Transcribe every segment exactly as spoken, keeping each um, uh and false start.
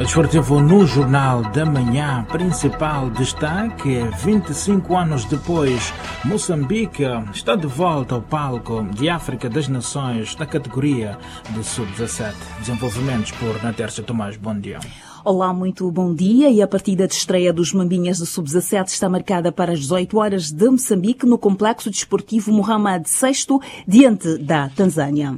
Desportivo no Jornal da Manhã. Principal destaque: vinte e cinco anos depois, Moçambique está de volta ao palco de África das Nações na categoria de sub dezassete. Desenvolvimentos por Natércia Tomás. Bom dia. Olá, muito bom dia. E a partida de estreia dos Mambinhas de sub dezassete está marcada para as dezoito horas de Moçambique no Complexo Desportivo Mohamed sexto, diante da Tanzânia.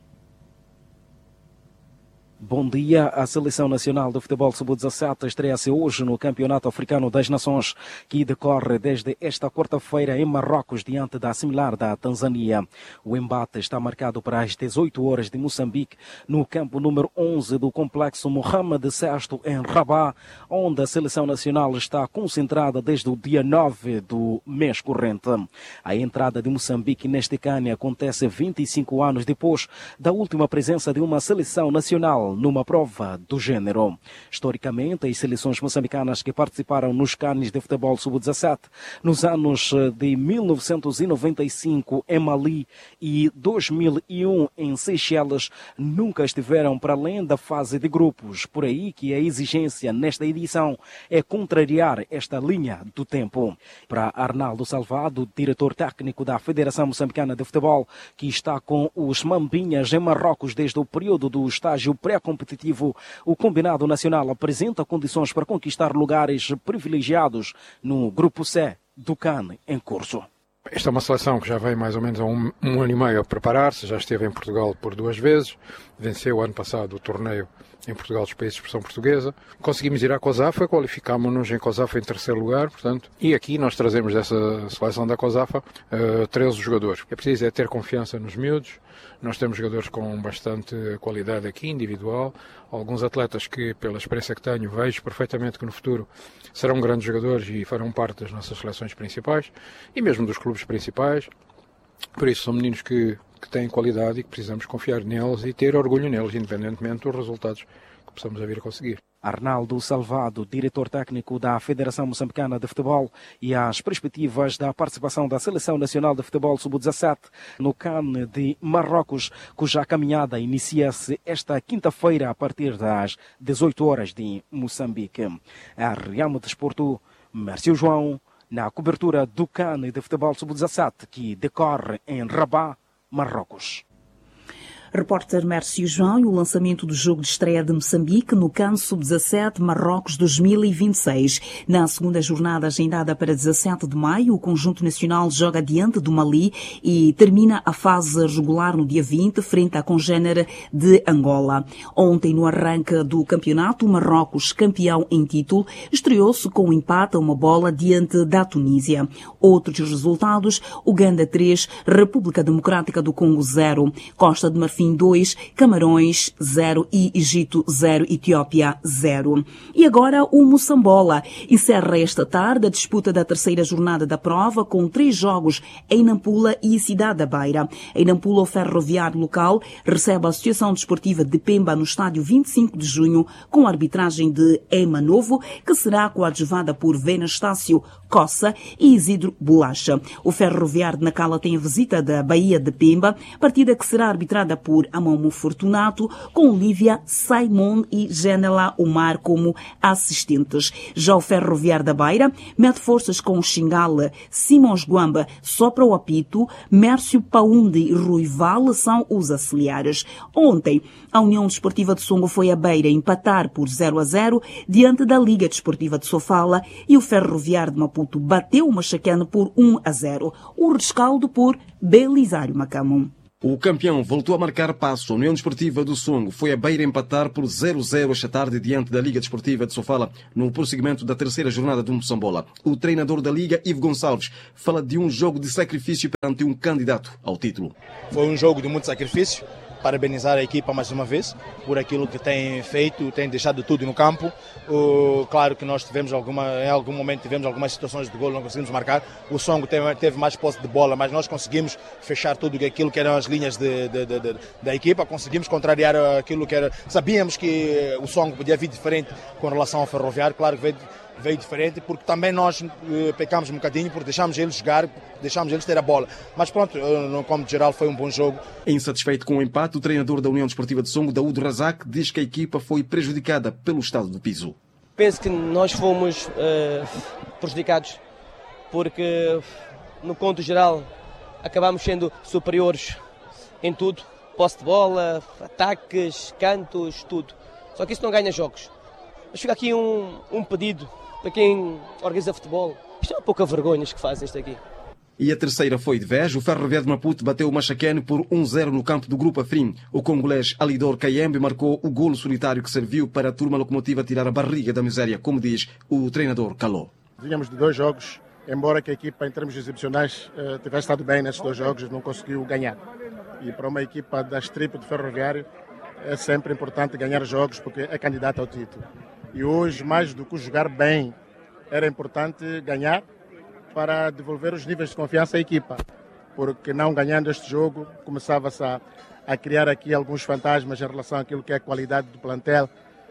Bom dia. A Seleção Nacional de Futebol sub dezassete estreia-se hoje no Campeonato Africano das Nações, que decorre desde esta quarta-feira em Marrocos, diante da similar da Tanzânia. O embate está marcado para as dezoito horas de Moçambique, no campo número onze do Complexo Mohamed sexto, em Rabat, onde a Seleção Nacional está concentrada desde o dia nove do mês corrente. A entrada de Moçambique neste CAN acontece vinte e cinco anos depois da última presença de uma seleção nacional numa prova do género. Historicamente, as seleções moçambicanas que participaram nos CANs de futebol sub dezassete nos anos de mil novecentos e noventa e cinco em Mali e dois mil e um em Seychelles nunca estiveram para além da fase de grupos. Por aí que a exigência nesta edição é contrariar esta linha do tempo. Para Arnaldo Salvado, diretor técnico da Federação Moçambicana de Futebol, que está com os Mambinhas em Marrocos desde o período do estágio pré competitivo, o combinado nacional apresenta condições para conquistar lugares privilegiados no Grupo C do CAN em curso. Esta é uma seleção que já vem mais ou menos há um, um ano e meio a preparar-se, já esteve em Portugal por duas vezes, venceu ano passado o torneio em Portugal dos países de expressão portuguesa. Conseguimos ir à COSAFA, qualificámos-nos em COSAFA em terceiro lugar, portanto, e aqui nós trazemos dessa seleção da COSAFA uh, treze jogadores. É preciso é ter confiança nos miúdos. Nós temos jogadores com bastante qualidade aqui, individual, alguns atletas que, pela experiência que tenho, vejo perfeitamente que no futuro serão grandes jogadores e farão parte das nossas seleções principais e mesmo dos clubes principais. Por isso, são meninos que, que têm qualidade e que precisamos confiar neles e ter orgulho neles, independentemente dos resultados que possamos vir a conseguir. Arnaldo Salvado, diretor técnico da Federação Moçambicana de Futebol, e as perspectivas da participação da Seleção Nacional de Futebol sub dezassete no CAN de Marrocos, cuja caminhada inicia-se esta quinta-feira a partir das dezoito horas de Moçambique. A Real Desporto, Mércio João, na cobertura do CAN de Futebol sub dezassete, que decorre em Rabat, Marrocos. Repórter Mércio João. E o lançamento do jogo de estreia de Moçambique no CAN sub dezassete Marrocos dois mil e vinte e seis. Na segunda jornada agendada para dezassete de maio, o conjunto nacional joga diante do Mali e termina a fase regular no dia vinte, frente à congênere de Angola. Ontem, no arranque do campeonato, o Marrocos, campeão em título, estreou-se com um empate a uma bola diante da Tunísia. Outros resultados: Uganda três, República Democrática do Congo zero, Costa de Marfim dois, Camarões zero e Egito zero, Etiópia zero. E agora o Moçambola encerra esta tarde a disputa da terceira jornada da prova com três jogos em Nampula e Cidade da Beira. Em Nampula, o ferroviário local recebe a Associação Desportiva de Pemba no estádio vinte e cinco de junho com a arbitragem de Ema Novo, que será coadjuvada por Venastácio Coça e Isidro Bolacha. O ferroviário de Nacala tem a visita da Bahia de Pemba, partida que será arbitrada por por Amomo Fortunato, com Olívia Saimon e Genela Omar como assistentes. Já o Ferroviário da Beira mete forças com o Xingala, Simões Guamba sopra o apito, Mércio Paundi e Rui Vale são os auxiliares. Ontem, a União Desportiva de Songo foi à Beira empatar por zero a zero diante da Liga Desportiva de Sofala e o Ferroviário de Maputo bateu o Machacane por um a zero. O rescaldo por Belisário Macamo. O campeão voltou a marcar passo. A União Desportiva do Songo foi a Beira empatar por zero a zero esta tarde diante da Liga Desportiva de Sofala no prosseguimento da terceira jornada do Moçambola. O treinador da Liga, Ivo Gonçalves, fala de um jogo de sacrifício perante um candidato ao título. Foi um jogo de muito sacrifício. Parabenizar a equipa mais uma vez por aquilo que tem feito, tem deixado tudo no campo. Uh, claro que nós tivemos alguma, em algum momento tivemos algumas situações de gol, não conseguimos marcar. O Songo teve, teve mais posse de bola, mas nós conseguimos fechar tudo aquilo que eram as linhas de, de, de, de, da equipa. Conseguimos contrariar aquilo que era. Sabíamos que o Songo podia vir diferente com relação ao Ferroviário. Claro que veio veio diferente, porque também nós eh, pecamos um bocadinho, porque deixámos eles jogar, deixámos eles ter a bola. Mas pronto, no como geral foi um bom jogo. Insatisfeito com o empate, o treinador da União Desportiva de Songo, Daúd Razak, diz que a equipa foi prejudicada pelo estado do piso. Penso que nós fomos uh, prejudicados, porque no conto geral acabamos sendo superiores em tudo. Posse de bola, ataques, cantos, tudo. Só que isso não ganha jogos. Mas fica aqui um, um pedido para quem organiza futebol. Isto é uma pouca vergonha que fazem isto aqui. E a terceira foi de vez. O Ferroviário de Maputo bateu o Machacane por um zero no campo do Grupo Afrim. O congolês Alidor Kayembe marcou o golo solitário que serviu para a turma locomotiva tirar a barriga da miséria, como diz o treinador Caló. Vínhamos de dois jogos, embora que a equipa em termos exibicionais uh, tivesse estado bem nesses dois jogos, não conseguiu ganhar. E para uma equipa da Strip do Ferroviário é sempre importante ganhar jogos porque é candidata ao título. E hoje, mais do que jogar bem, era importante ganhar para devolver os níveis de confiança à equipa. Porque não ganhando este jogo, começava-se a, a criar aqui alguns fantasmas em relação àquilo que é a qualidade do plantel.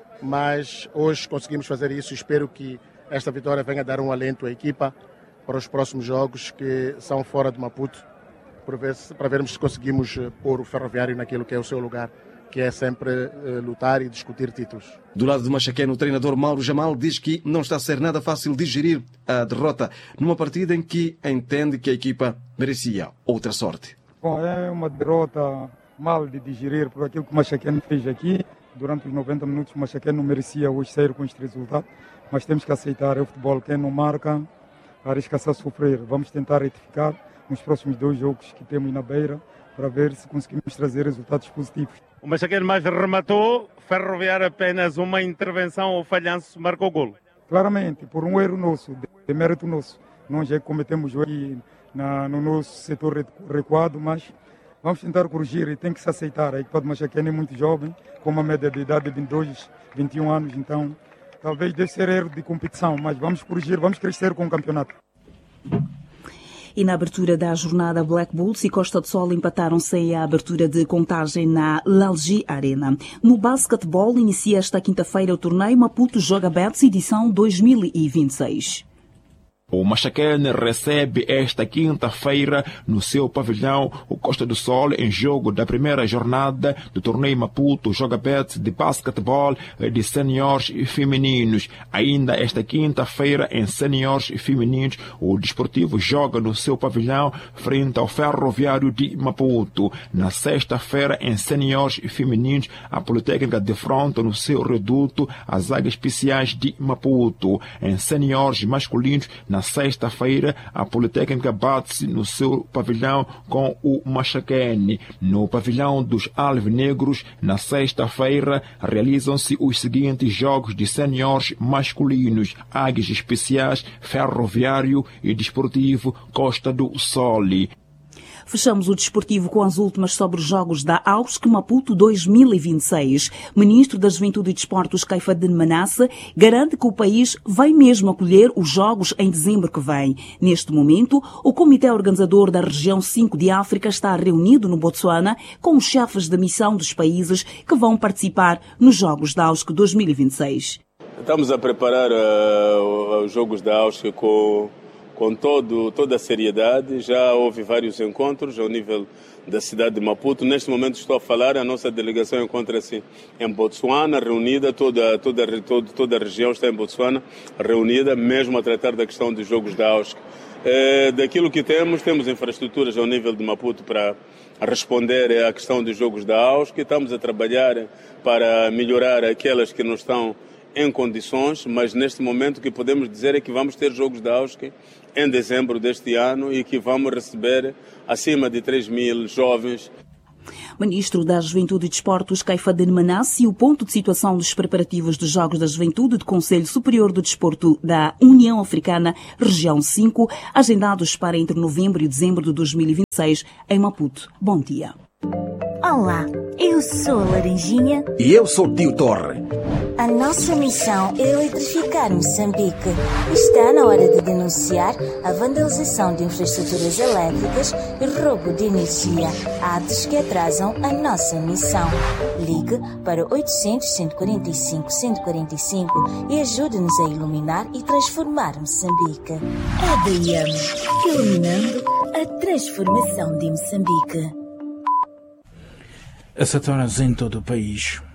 Mas hoje conseguimos fazer isso e espero que esta vitória venha dar um alento à equipa para os próximos jogos que são fora de Maputo, para, ver se, para vermos se conseguimos pôr o Ferroviário naquilo que é o seu lugar, que é sempre uh, lutar e discutir títulos. Do lado do Machacane, o treinador Mauro Jamal diz que não está a ser nada fácil digerir a derrota numa partida em que entende que a equipa merecia outra sorte. Bom, é uma derrota mal de digerir por aquilo que o Machacane fez aqui. Durante os noventa minutos o Machacane não merecia hoje sair com este resultado, mas temos que aceitar, é o futebol, quem não marca arrisca-se a sofrer. Vamos tentar retificar nos próximos dois jogos que temos na beira para ver se conseguimos trazer resultados positivos. O Machacane mais rematou, Ferroviário apenas uma intervenção ou falhanço marcou o golo. Claramente, por um erro nosso, de mérito nosso. Nós já cometemos aqui na, no nosso setor recuado, mas vamos tentar corrigir e tem que se aceitar. A equipa do Machacane é muito jovem, com uma média de idade de vinte e dois, vinte e um anos, então talvez deve ser erro de competição, mas vamos corrigir, vamos crescer com o campeonato. E na abertura da jornada, Black Bulls e Costa do Sol empataram-se em a abertura de contagem na Lalji Arena. No basquetebol, inicia esta quinta-feira o torneio Maputo Joga Bets, edição dois mil e vinte e seis. O Machacane recebe esta quinta-feira no seu pavilhão o Costa do Sol em jogo da primeira jornada do torneio Maputo Joga Bets de basquetebol de seniores femininos. Ainda esta quinta-feira em seniores femininos o Desportivo joga no seu pavilhão frente ao Ferroviário de Maputo. Na sexta-feira em seniores femininos a Politécnica defronta no seu reduto as Águias Especiais de Maputo. Em seniores masculinos na Na sexta-feira, a Politécnica bate-se no seu pavilhão com o Machacane. No pavilhão dos Alvinegros, na sexta-feira, realizam-se os seguintes jogos de seniores masculinos: Águias Especiais, Ferroviário e Desportivo Costa do Sol. Fechamos o desportivo com as últimas sobre os Jogos da A U S C Maputo dois mil e vinte e seis. Ministro da Juventude e Desportos, Caifadine Manassa, garante que o país vai mesmo acolher os Jogos em dezembro que vem. Neste momento, o Comitê Organizador da Região cinco de África está reunido no Botsuana com os chefes da missão dos países que vão participar nos Jogos da A U S C dois mil e vinte e seis. Estamos a preparar uh, os Jogos da A U S C com... com todo, toda a seriedade. Já houve vários encontros ao nível da cidade de Maputo. Neste momento estou a falar, a nossa delegação encontra-se em Botsuana, reunida, toda, toda, toda, toda a região está em Botsuana, reunida, mesmo a tratar da questão dos Jogos da A U S C. É, daquilo que temos, temos infraestruturas ao nível de Maputo para responder à questão dos Jogos da A U S C, que estamos a trabalhar para melhorar aquelas que não estão em condições, mas neste momento o que podemos dizer é que vamos ter Jogos da A U S C em dezembro deste ano e que vamos receber acima de três mil jovens. Ministro da Juventude e Desportos, Caifadine Manassa, e o ponto de situação dos preparativos dos Jogos da Juventude do Conselho Superior do Desporto da União Africana, Região cinco, agendados para entre novembro e dezembro de dois mil e vinte e seis, em Maputo. Bom dia. Olá, eu sou a Laranjinha. E eu sou o Tio Torre. A nossa missão é eletrificar Moçambique. Está na hora de denunciar a vandalização de infraestruturas elétricas e roubo de energia, atos que atrasam a nossa missão. Ligue para oitocentos, cento e quarenta e cinco, cento e quarenta e cinco e ajude-nos a iluminar e transformar Moçambique. A D M, iluminando a transformação de Moçambique. A sete horas em todo o país.